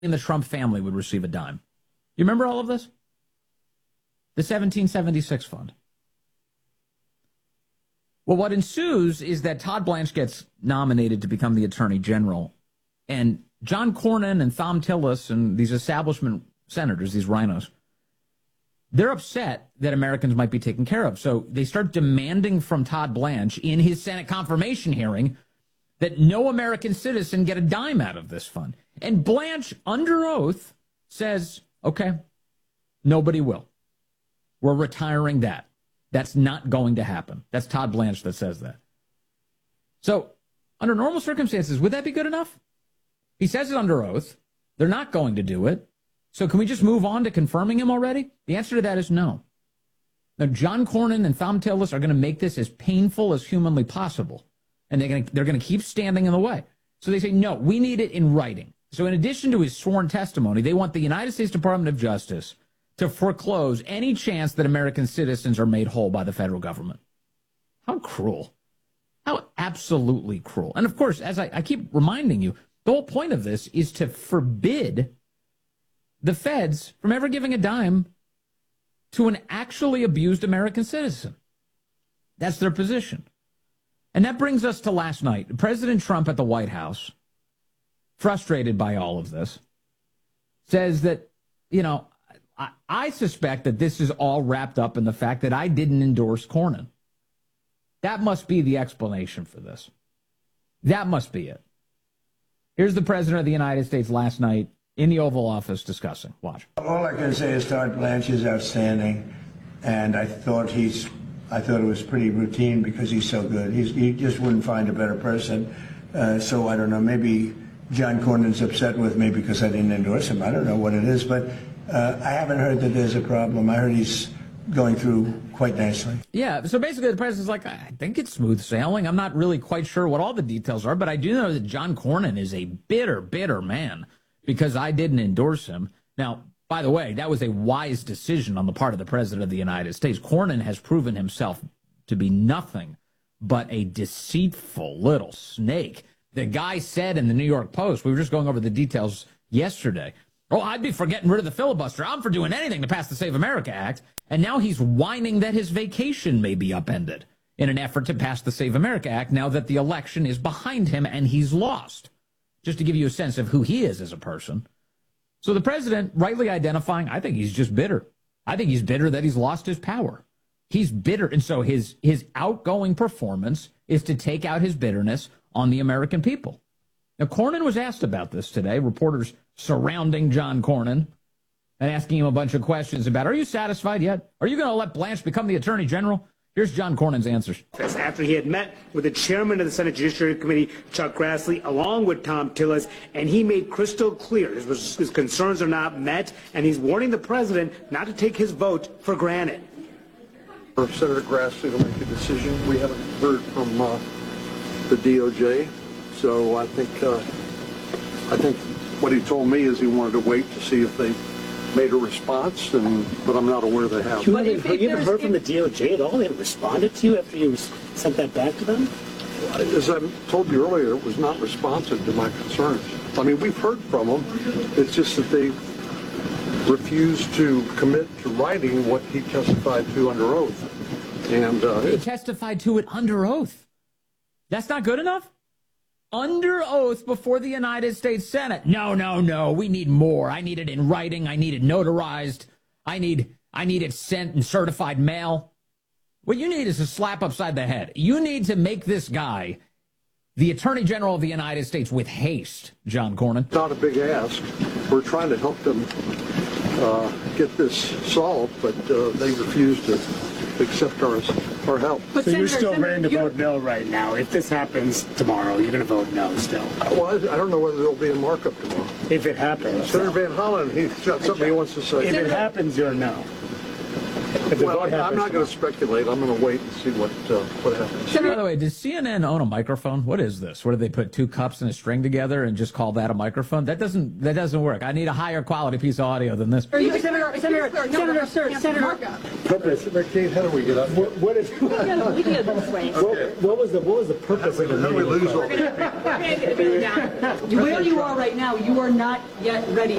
the Trump family would receive a dime. You remember all of this? The 1776 fund. Well, what ensues is that Todd Blanche gets nominated to become the Attorney General, and John Cornyn and Thom Tillis and these establishment senators, these rhinos, they're upset that Americans might be taken care of. So they start demanding from Todd Blanche in his Senate confirmation hearing that no American citizen get a dime out of this fund. And Blanche, under oath, says, okay, nobody will. We're retiring that. That's not going to happen. That's Todd Blanche that says that. So under normal circumstances, would that be good enough? He says it under oath. They're not going to do it. So can we just move on to confirming him already? The answer to that is no. Now, John Cornyn and Thom Tillis are going to make this as painful as humanly possible. And they're going to keep standing in the way. So they say, no, we need it in writing. So in addition to his sworn testimony, they want the United States Department of Justice to foreclose any chance that American citizens are made whole by the federal government. How cruel. How absolutely cruel. And of course, as I keep reminding you, the whole point of this is to forbid the feds from ever giving a dime to an actually abused American citizen. That's their position. And that brings us to last night. President Trump at the White House, frustrated by all of this, says that, you know, I suspect that this is all wrapped up in the fact that I didn't endorse Cornyn. That must be the explanation for this. That must be it. Here's the President of the United States last night in the Oval Office discussing. Watch. All I can say is Todd Blanche is outstanding, and I thought it was pretty routine because he's so good. He just wouldn't find a better person. So I don't know, maybe John Cornyn's upset with me because I didn't endorse him. I don't know what it is, but I haven't heard that there's a problem. I heard he's going through quite nicely. Yeah, so basically the president's like, I think it's smooth sailing. I'm not really quite sure what all the details are, but I do know that John Cornyn is a bitter, bitter man because I didn't endorse him. Now, by the way, that was a wise decision on the part of the President of the United States. Cornyn has proven himself to be nothing but a deceitful little snake. The guy said in the New York Post, we were just going over the details yesterday, oh, I'd be for getting rid of the filibuster. I'm for doing anything to pass the Save America Act. And now he's whining that his vacation may be upended in an effort to pass the Save America Act now that the election is behind him and he's lost. Just to give you a sense of who he is as a person. So the president, rightly identifying, I think he's just bitter. I think he's bitter that he's lost his power. He's bitter. And so his outgoing performance is to take out his bitterness on the American people. Now, Cornyn was asked about this today. Reporters surrounding John Cornyn and asking him a bunch of questions about, are you satisfied yet? Are you going to let Blanche become the Attorney General? Here's John Cornyn's answers. After he had met with the chairman of the Senate Judiciary Committee, Chuck Grassley, along with Thom Tillis, and he made crystal clear his concerns are not met, and he's warning the president not to take his vote for granted. For Senator Grassley to make a decision, we haven't heard from the DOJ, so I think what he told me is he wanted to wait to see if they made a response, but I'm not aware they have. You haven't heard from the DOJ at all? They haven't responded to you after you sent that back to them? As I told you earlier, it was not responsive to my concerns. I mean, we've heard from them. It's just that they refused to commit to writing what he testified to under oath. And he testified to it under oath. That's not good enough? Under oath before the United States Senate. No. We need more. I need it in writing. I need it notarized. I need it sent in certified mail. What you need is a slap upside the head. You need to make this guy the Attorney General of the United States with haste, John Cornyn. Not a big ask. We're trying to help them get this solved, but they refuse to accept our help. But so you're still ready to vote no right now. If this happens tomorrow, you're going to vote no still. Well, I don't know whether there'll be a markup tomorrow. If it happens. Senator Van Hollen, he's got something he wants to say. If it happens, you're no. If the Well, vote I'm happens not going to speculate. I'm going to wait and see what happens. By the way, does CNN own a microphone? What is this? Where do they put two cups and a string together and just call that a microphone? That doesn't work. I need a higher quality piece of audio than this. Senator, purpose. Kate, how do we get up? What is? we can go this way. What was the purpose of the How do we meeting? lose all? Where you are right now, you are not yet ready